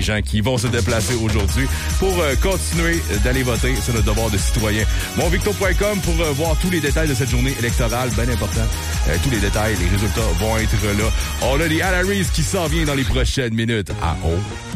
gens qui vont se déplacer aujourd'hui pour continuer d'aller voter. C'est notre devoir de citoyen. Monvicto.com pour voir tous les détails de cette journée électorale, bien important. Tous les détails, les résultats vont être là. On a les Harris qui s'en vient dans les prochaines minutes. Ah oh!